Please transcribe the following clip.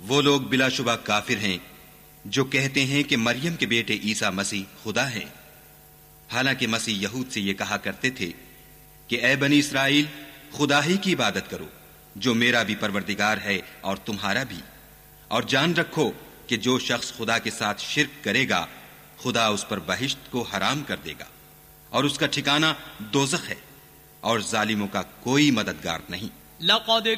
वो लोग बिलाशुबा काफिर हैं जो कहते हैं कि मरियम के बेटे ईसा मसीह खुदा है। हालांकि मसीह यहूद से ये कहा करते थे कि ए बनी इसराइल, खुदा ही की इबादत करो जो मेरा भी परवरदिगार है और तुम्हारा भी, और जान रखो कि जो शख्स खुदा के साथ शिर्क करेगा खुदा उस पर बहिश्त को हराम कर देगा और उसका ठिकाना दोज़ख है और जालिमों का कोई मददगार नहीं।